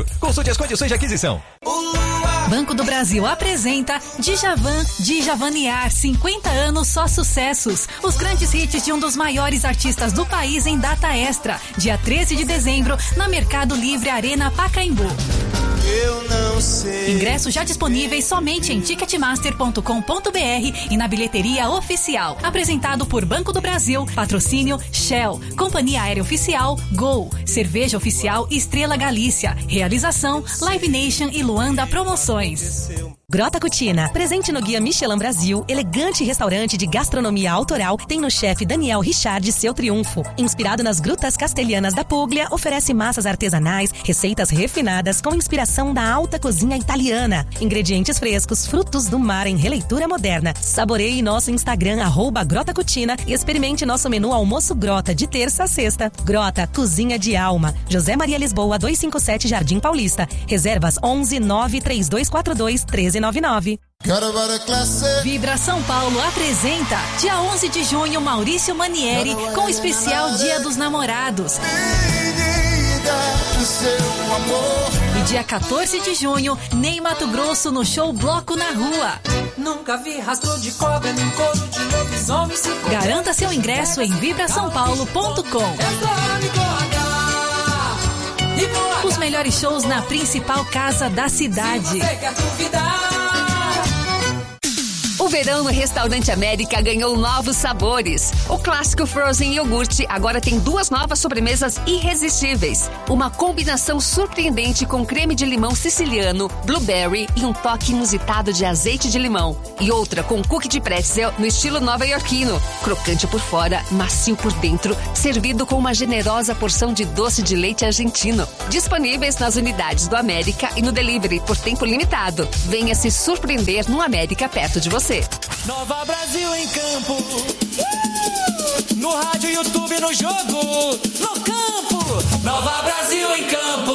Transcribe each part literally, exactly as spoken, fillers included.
dezembro. Consulte as condições de aquisição. Banco do Brasil apresenta Djavan, Djavaniar, cinquenta anos só sucessos. Os grandes hits de um dos maiores artistas do país em data extra. Dia treze de dezembro, na Mercado Livre Arena Pacaembu. Eu não sei. Ingressos já disponíveis somente em ticketmaster ponto com ponto br e na bilheteria oficial. Apresentado por Banco do Brasil, patrocínio Shell, Companhia Aérea Oficial Gol, Cerveja Oficial Estrela Galícia, realização Live Nation e Luanda Promoções. Grota Cucina, presente no Guia Michelin Brasil, elegante restaurante de gastronomia autoral, tem no chefe Daniel Richard seu triunfo. Inspirado nas grutas castelhanas da Puglia, oferece massas artesanais, receitas refinadas com inspiração da alta cozinha italiana. Ingredientes frescos, frutos do mar em releitura moderna. Saboreie nosso Instagram, arroba Grota Cucina, e experimente nosso menu almoço Grota, de terça a sexta. Grota, cozinha de alma. José Maria Lisboa, duzentos e cinquenta e sete, Jardim Paulista. Reservas onze nove três dois quatro dois um três nove nove. Vibra São Paulo apresenta dia onze de junho Maurício Manieri com o especial Dia dos Namorados. E dia quatorze de junho, Ney Mato Grosso no show Bloco na Rua. Nunca vi rastro de cobra nem couro de lobisomem. Garanta seu ingresso em vibra são paulo ponto com. Os melhores shows na principal casa da cidade. O verão no Restaurante América ganhou novos sabores. O clássico Frozen Iogurte agora tem duas novas sobremesas irresistíveis. Uma combinação surpreendente com creme de limão siciliano, blueberry e um toque inusitado de azeite de limão. E outra com cookie de pretzel no estilo nova-iorquino. Crocante por fora, macio por dentro, servido com uma generosa porção de doce de leite argentino. Disponíveis nas unidades do América e no delivery por tempo limitado. Venha se surpreender no América perto de você. Nova Brasil em campo, uh! No rádio, YouTube, no jogo, no campo. Nova Brasil em campo,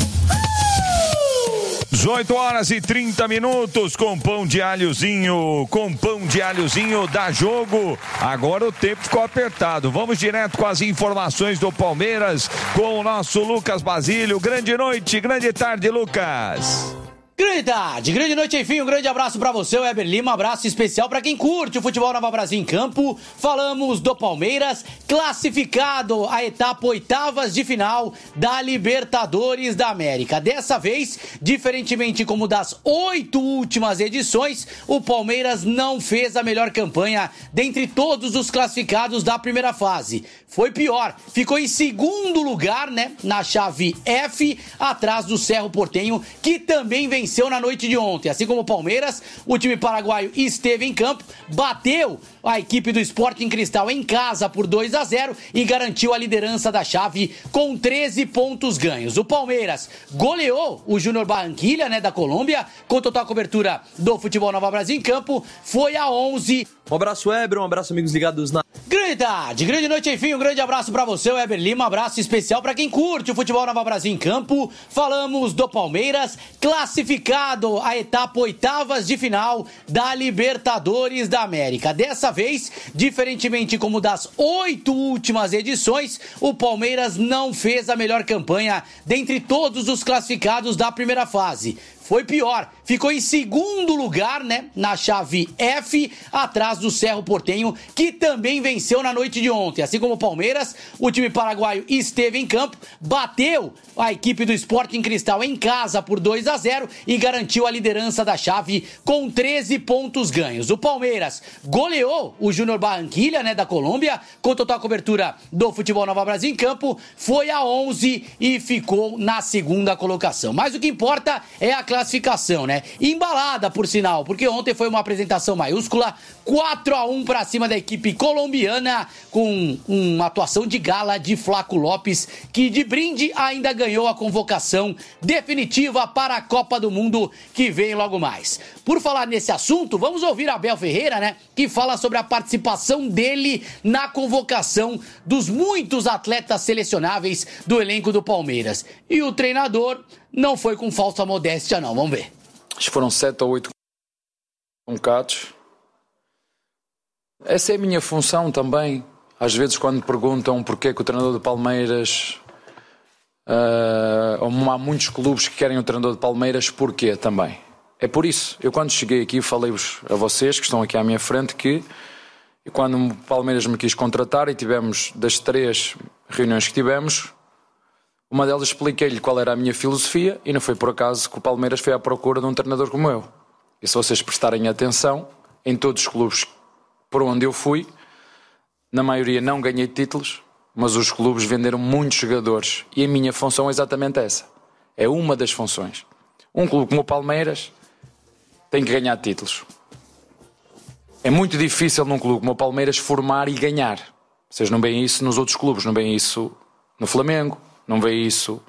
uh! dezoito horas e trinta minutos com pão de alhozinho, com pão de alhozinho dá jogo. Agora o tempo ficou apertado. Vamos direto com as informações do Palmeiras com o nosso Lucas Basílio. Grande noite, grande tarde, Lucas. Grande tarde, grande noite, enfim, um grande abraço pra você, Weber Lima, um abraço especial pra quem curte o futebol Nova Brasil em campo. Falamos do Palmeiras, classificado à etapa oitavas de final da Libertadores da América. Dessa vez, diferentemente como das oito últimas edições, o Palmeiras não fez a melhor campanha dentre todos os classificados da primeira fase. Foi pior, ficou em segundo lugar, né, na chave F, atrás do Cerro Porteño, que também venceu na noite de ontem. Assim como o Palmeiras, o time paraguaio esteve em campo, bateu a equipe do Sporting Cristal em casa por dois a zero e garantiu a liderança da chave com treze pontos ganhos. O Palmeiras goleou o Júnior Barranquilla, né, da Colômbia, com total cobertura do futebol Nova Brasil em campo, foi a onze. Um abraço, Weber, um abraço, amigos ligados na... Grande tarde, grande noite, enfim, um grande abraço pra você, Weber Lima, um abraço especial pra quem curte o futebol Nova Brasil em campo. Falamos do Palmeiras, classificado à etapa oitavas de final da Libertadores da América. Dessa vez, diferentemente como das oito últimas edições, o Palmeiras não fez a melhor campanha dentre todos os classificados da primeira fase. Foi pior, ficou em segundo lugar, né, na chave F, atrás do Cerro Porteño, que também venceu na noite de ontem. Assim como o Palmeiras, o time paraguaio esteve em campo, bateu a equipe do Sporting Cristal em casa por dois a zero e garantiu a liderança da chave com treze pontos ganhos. O Palmeiras goleou o Júnior Barranquilla, né, da Colômbia, com total cobertura do futebol Nova Brasil em campo, foi a onze e ficou na segunda colocação. Mas o que importa é a classificação, né? Embalada, por sinal, porque ontem foi uma apresentação maiúscula, quatro a um para cima da equipe colombiana, com uma atuação de gala de Flaco Lopes, que de brinde ainda ganhou a convocação definitiva para a Copa do Mundo, que vem logo mais. Por falar nesse assunto, vamos ouvir Abel Ferreira, né? Que fala sobre a participação dele na convocação dos muitos atletas selecionáveis do elenco do Palmeiras. E o treinador não foi com falsa modéstia, não. Vamos ver. Acho que foram sete ou oito convocados. Essa é a minha função também. Às vezes, quando me perguntam porque é que o treinador do Palmeiras Uh, há muitos clubes que querem um treinador de Palmeiras, porquê também? É por isso. Eu quando cheguei aqui falei-vos a vocês que estão aqui à minha frente que quando o Palmeiras me quis contratar e tivemos das três reuniões que tivemos, uma delas expliquei-lhe qual era a minha filosofia e não foi por acaso que o Palmeiras foi à procura de um treinador como eu. E se vocês prestarem atenção, em todos os clubes por onde eu fui, na maioria não ganhei títulos, mas os clubes venderam muitos jogadores e a minha função é exatamente essa. É uma das funções. Um clube como o Palmeiras tem que ganhar títulos. É muito difícil num clube como o Palmeiras formar e ganhar. Vocês não veem isso nos outros clubes, não veem isso no Flamengo, não veem isso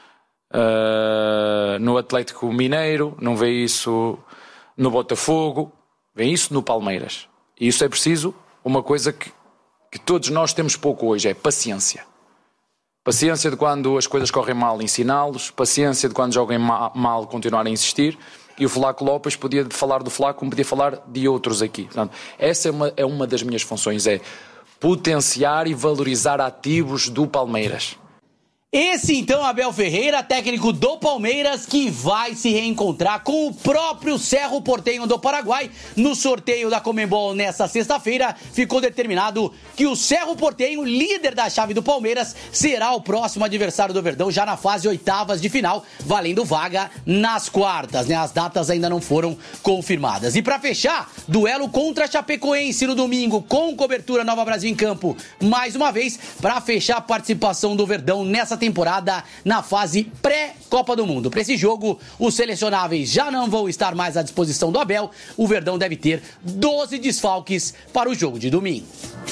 uh, no Atlético Mineiro, não veem isso no Botafogo, veem isso no Palmeiras. E isso é preciso uma coisa que que todos nós temos pouco hoje, é paciência. Paciência de quando as coisas correm mal, ensiná-los. Paciência de quando jogam mal, continuar a insistir. E o Flaco Lopes podia falar do Flaco como podia falar de outros aqui. Portanto, essa é uma, é uma das minhas funções, é potenciar e valorizar ativos do Palmeiras. Esse então Abel Ferreira, técnico do Palmeiras, que vai se reencontrar com o próprio Cerro Porteño do Paraguai. No sorteio da Conmebol nesta sexta-feira, ficou determinado que o Cerro Porteño, líder da chave do Palmeiras, será o próximo adversário do Verdão já na fase oitavas de final, valendo vaga nas quartas, né? As datas ainda não foram confirmadas. E para fechar, duelo contra a Chapecoense no domingo, com cobertura Nova Brasil em campo, mais uma vez, para fechar a participação do Verdão nessa temporada na fase pré-Copa do Mundo. Para esse jogo, os selecionáveis já não vão estar mais à disposição do Abel. O Verdão deve ter doze desfalques para o jogo de domingo.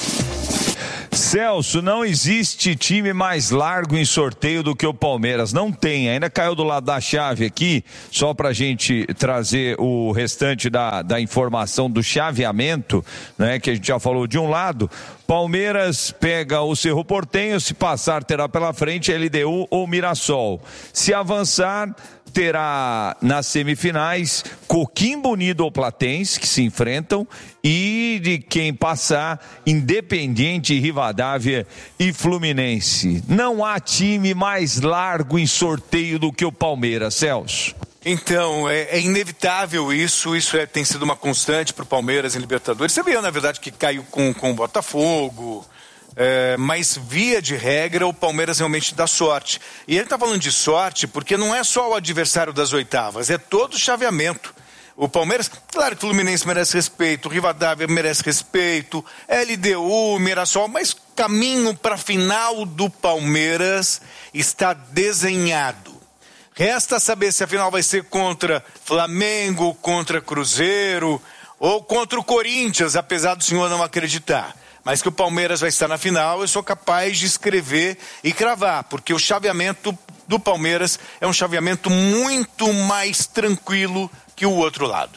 Celso, não existe time mais largo em sorteio do que o Palmeiras. Não tem, ainda caiu do lado da chave aqui, só pra gente trazer o restante da, da informação do chaveamento, né, que a gente já falou de um lado. Palmeiras pega o Cerro Porteño, se passar terá pela frente L D U ou Mirassol. Se avançar, terá nas semifinais Coquimbo Unido ou Platense, que se enfrentam, e de quem passar, Independiente, Rivadavia e Fluminense. Não há time mais largo em sorteio do que o Palmeiras, Celso. Então, é, é inevitável isso, isso é, tem sido uma constante para o Palmeiras em Libertadores. Você viu, na verdade, que caiu com, com o Botafogo, é, mas via de regra o Palmeiras realmente dá sorte. E ele está falando de sorte porque não é só o adversário das oitavas, é todo o chaveamento. O Palmeiras, claro que o Fluminense merece respeito, o Rivadavia merece respeito, L D U, Mirassol, mas caminho para a final do Palmeiras está desenhado. Resta saber se a final vai ser contra Flamengo, contra Cruzeiro ou contra o Corinthians, apesar do senhor não acreditar. Mas que o Palmeiras vai estar na final, eu sou capaz de escrever e cravar, porque o chaveamento do Palmeiras é um chaveamento muito mais tranquilo que o outro lado.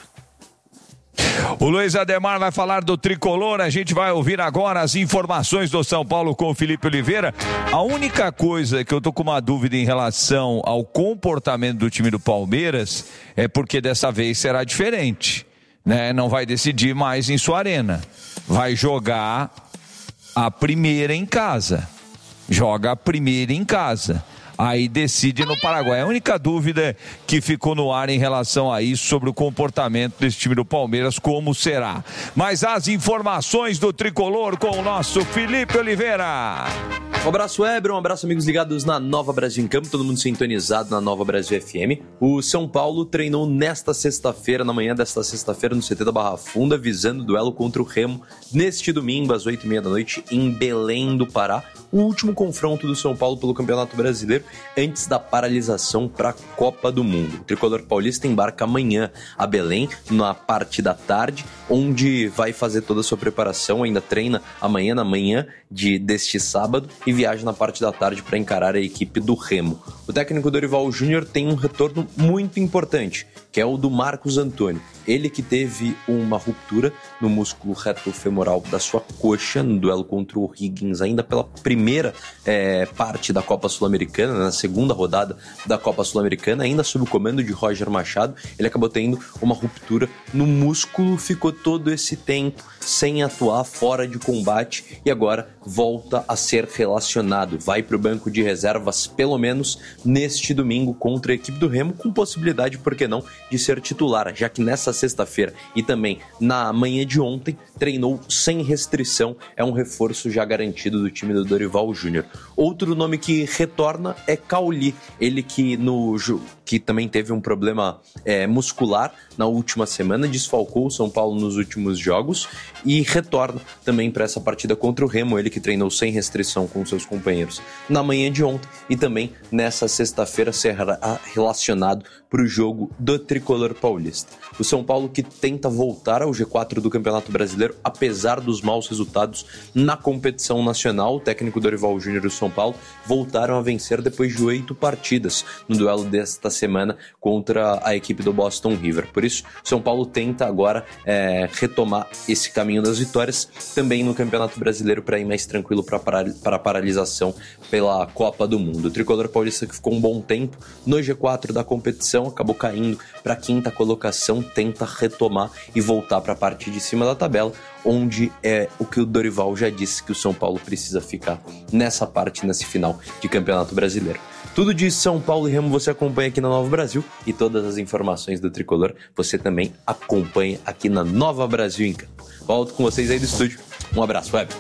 O Luiz Ademar vai falar do tricolor, a gente vai ouvir agora as informações do São Paulo com o Felipe Oliveira. A única coisa que eu tô com uma dúvida em relação ao comportamento do time do Palmeiras é porque dessa vez será diferente, né? Não vai decidir mais em sua arena, vai jogar a primeira em casa, joga a primeira em casa. Aí decide no Paraguai. A única dúvida que ficou no ar em relação a isso, sobre o comportamento desse time do Palmeiras, como será. Mas as informações do tricolor com o nosso Felipe Oliveira. Um abraço, Weber, um abraço, amigos ligados na Nova Brasil em Campo, todo mundo sintonizado na Nova Brasil F M. O São Paulo treinou nesta sexta-feira, na manhã desta sexta-feira, no C T da Barra Funda, visando o duelo contra o Remo, neste domingo, às oito e meia da noite, em Belém do Pará. O último confronto do São Paulo pelo Campeonato Brasileiro, antes da paralisação para a Copa do Mundo. O tricolor paulista embarca amanhã a Belém, na parte da tarde, onde vai fazer toda a sua preparação, ainda treina amanhã, na manhã de, deste sábado, e viaja na parte da tarde para encarar a equipe do Remo. O técnico Dorival Júnior tem um retorno muito importante, que é o do Marcos Antônio. Ele que teve uma ruptura no músculo reto-femoral da sua coxa no duelo contra o Higgins, ainda pela primeira é, parte da Copa Sul-Americana, na segunda rodada da Copa Sul-Americana, ainda sob o comando de Roger Machado. Ele acabou tendo uma ruptura no músculo, ficou todo esse tempo sem atuar, fora de combate, e agora volta a ser relacionado. Vai para o banco de reservas pelo menos neste domingo contra a equipe do Remo, com possibilidade, por que não, de ser titular, já que nessa sexta-feira e também na manhã de ontem treinou sem restrição. É um reforço já garantido do time do Dorival Júnior. Outro nome que retorna é Cauli, ele que, no, que também teve um problema é, muscular na última semana, desfalcou o São Paulo nos últimos jogos e retorna também para essa partida contra o Remo, ele que treinou sem restrição com seus companheiros na manhã de ontem e também nessa sexta-feira será relacionado para o jogo do Tricolor Paulista. O São Paulo que tenta voltar ao G quatro do Campeonato Brasileiro, apesar dos maus resultados na competição nacional. O técnico Dorival Júnior e o São Paulo voltaram a vencer depois de oito partidas no duelo desta semana contra a equipe do Boston River. Por isso, o São Paulo tenta agora é, retomar esse caminho das vitórias também no Campeonato Brasileiro para ir mais tranquilo para para a paralisação pela Copa do Mundo. O Tricolor Paulista que ficou um bom tempo no G quatro da competição, acabou caindo para a quinta colocação, tenta retomar e voltar para a parte de cima da tabela, onde é o que o Dorival já disse que o São Paulo precisa ficar nessa parte, nesse final de Campeonato Brasileiro. Tudo de São Paulo e Remo você acompanha aqui na Nova Brasil e todas as informações do Tricolor você também acompanha aqui na Nova Brasil em Campo. Volto com vocês aí do estúdio. Um abraço, Web.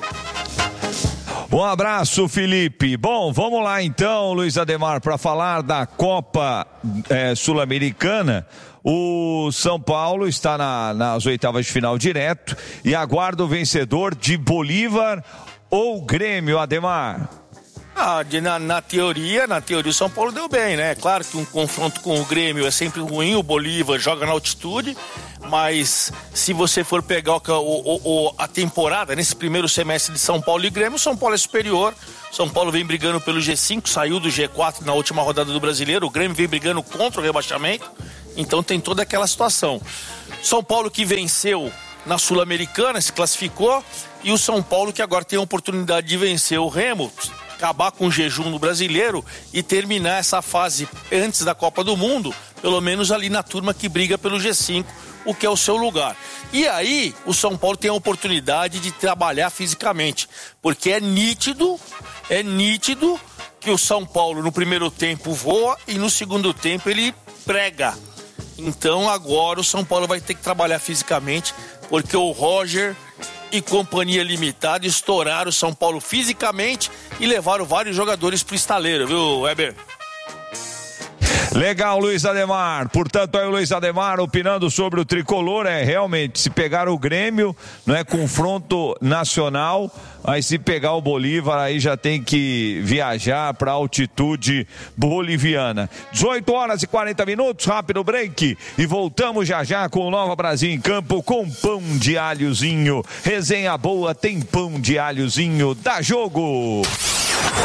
Um abraço, Felipe. Bom, vamos lá então, Luiz Ademar, para falar da Copa é, Sul-Americana. O São Paulo está na, nas oitavas de final direto e aguarda o vencedor de Bolívar ou Grêmio, Ademar. Ah, de, na, na teoria, na teoria o São Paulo deu bem, né? Claro que um confronto com o Grêmio é sempre ruim, o Bolívar joga na altitude, mas se você for pegar o, o, o, a temporada, nesse primeiro semestre de São Paulo e Grêmio, o São Paulo é superior. São Paulo vem brigando pelo G cinco, saiu do G quatro na última rodada do Brasileiro, o Grêmio vem brigando contra o rebaixamento, então tem toda aquela situação. São Paulo que venceu na Sul-Americana, se classificou, e o São Paulo que agora tem a oportunidade de vencer o Remo, acabar com o jejum no Brasileiro e terminar essa fase antes da Copa do Mundo, pelo menos ali na turma que briga pelo G cinco, o que é o seu lugar. E aí o São Paulo tem a oportunidade de trabalhar fisicamente, porque é nítido, é nítido que o São Paulo no primeiro tempo voa e no segundo tempo ele prega. Então agora o São Paulo vai ter que trabalhar fisicamente, porque o Roger e Companhia Limitada estouraram o São Paulo fisicamente e levaram vários jogadores pro estaleiro, viu, Weber? Legal, Luiz Ademar. Portanto, aí o Luiz Ademar opinando sobre o Tricolor, é realmente, se pegar o Grêmio, não é confronto nacional, aí se pegar o Bolívar, aí já tem que viajar para a altitude boliviana. dezoito horas e quarenta minutos, rápido break, e voltamos já já com o Nova Brasil em Campo, com pão de alhozinho. Resenha boa, tem pão de alhozinho, dá jogo!